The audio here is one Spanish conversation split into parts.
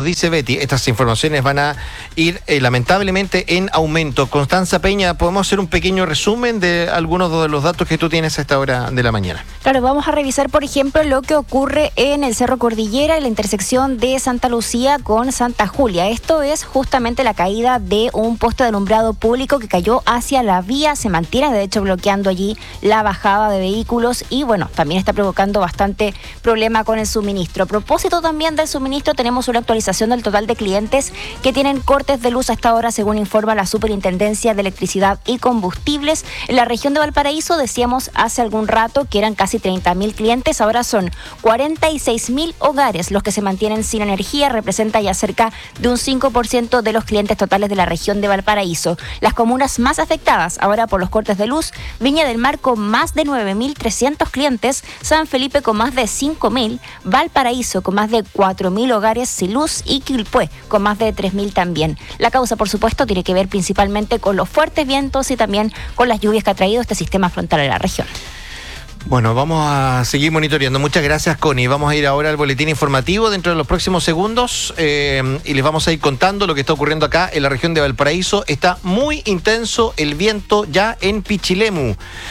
dice Betty, estas informaciones van a ir lamentablemente en aumento. Constanza Peña, ¿podemos hacer un pequeño resumen de algunos de los datos que tú tienes a esta hora de la mañana? Claro, vamos a revisar, por ejemplo, lo que ocurre en el Cerro Cordillera, en la intersección de Santa Lucía con Santa Julia. Esto es justamente la caída de un poste de alumbrado público que cayó hacia la vía. Se mantiene, de hecho, bloqueando allí la bajada de vehículos y, bueno, también está provocando bastante problema con el suministro. A propósito también del suministro, tenemos una actualización del total de clientes que tienen cortes de luz hasta ahora, según informa la Superintendencia de Electricidad y Combustibles. En la región de Valparaíso, decíamos hace algún rato que eran casi 30.000 clientes, ahora son 46.000 hogares los que se mantienen sin energía, representa ya cerca de un 5% de los clientes totales de la región de Valparaíso. Las comunas más afectadas ahora por los cortes de luz: Viña del Mar con más de 9.300 clientes, San Felipe con más de 5.000, Valparaíso con más de 4.000 hogares sin luz y Quilpué con más de 3.000 también. La causa, por supuesto, tiene que ver principalmente con los fuertes vientos y también con las lluvias que ha traído este sistema frontal a la región. Bueno, vamos a seguir monitoreando. Muchas gracias, Connie. Vamos a ir ahora al boletín informativo dentro de los próximos segundos y les vamos a ir contando lo que está ocurriendo acá en la región de Valparaíso. Está muy intenso el viento ya en Pichilemu,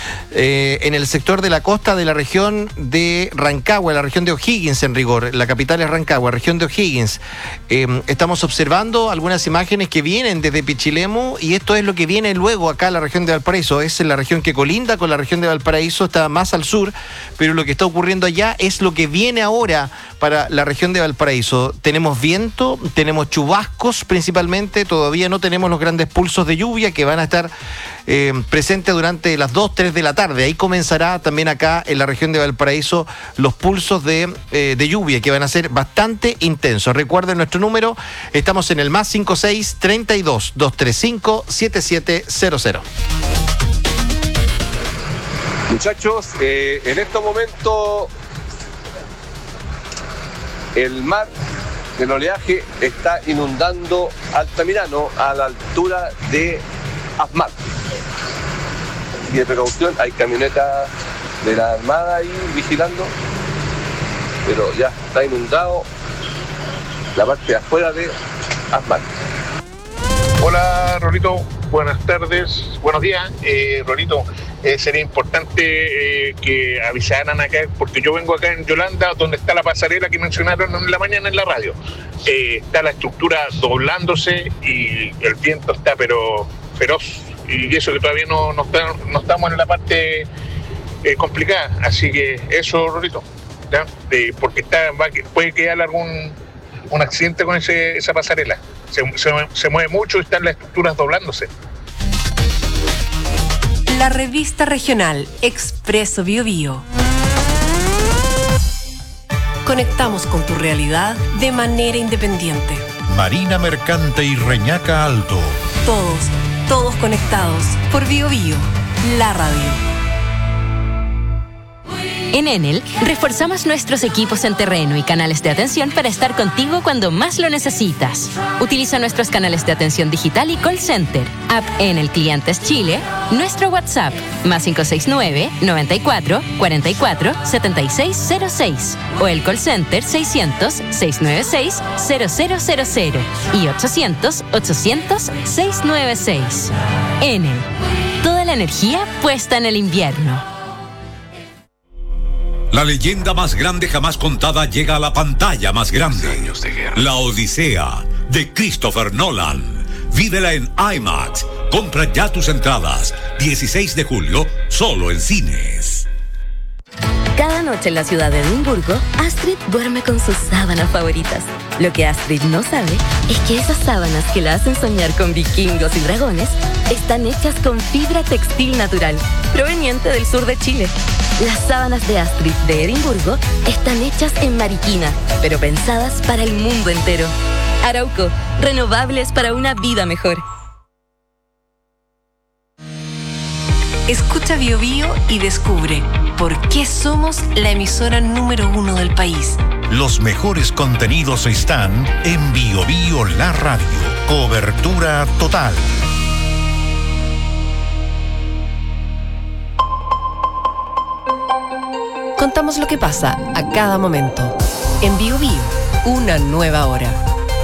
en el sector de la costa de la región de Rancagua, la región de O'Higgins en rigor. La capital es Rancagua, región de O'Higgins. Estamos observando algunas imágenes que vienen desde Pichilemu y esto es lo que viene luego acá en la región de Valparaíso. Es la región que colinda con la región de Valparaíso, está más al sur, pero lo que está ocurriendo allá es lo que viene ahora para la región de Valparaíso. Tenemos viento, tenemos chubascos principalmente, todavía no tenemos los grandes pulsos de lluvia que van a estar presentes durante las 2, 3 de la tarde. Ahí comenzará también acá en la región de Valparaíso los pulsos de lluvia que van a ser bastante intensos. Recuerden nuestro número, estamos en el +56 32 235 7700. Muchachos, en estos momentos el mar, el oleaje está inundando Altamirano a la altura de Asmar. Y de precaución, hay camionetas de la Armada ahí vigilando, pero ya está inundado la parte de afuera de Asmar. Hola, Rolito, buenas tardes, buenos días. Rolito, sería importante que avisaran acá, porque yo vengo acá en Yolanda, donde está la pasarela que mencionaron en la mañana en la radio. Está la estructura doblándose y el viento está pero feroz, y eso que todavía no estamos en la parte complicada. Así que eso, Rolito, ¿ya? Porque puede quedar un accidente con esa pasarela. Se mueve mucho y están las estructuras doblándose. La revista regional Expreso Biobío. Conectamos con tu realidad de manera independiente. Marina Mercante y Reñaca Alto. Todos conectados por Biobío, la radio. En Enel, reforzamos nuestros equipos en terreno y canales de atención para estar contigo cuando más lo necesitas. Utiliza nuestros canales de atención digital y call center, app Enel Clientes Chile, nuestro WhatsApp, +569 94 44 7606 o el call center 600 696 0000 y 800 800 696. Enel, toda la energía puesta en el invierno. La leyenda más grande jamás contada llega a la pantalla más grande. La Odisea, de Christopher Nolan. Vívela en IMAX. Compra ya tus entradas. 16 de julio, solo en cines. Cada noche en la ciudad de Edimburgo, Astrid duerme con sus sábanas favoritas. Lo que Astrid no sabe es que esas sábanas que la hacen soñar con vikingos y dragones están hechas con fibra textil natural, proveniente del sur de Chile. Las sábanas de Astrid de Edimburgo están hechas en Mariquina, pero pensadas para el mundo entero. Arauco, renovables para una vida mejor. Escucha Biobío y descubre por qué somos la emisora número 1 del país. Los mejores contenidos están en Biobío La Radio. Cobertura total. Contamos lo que pasa a cada momento. En Biobío, una nueva hora.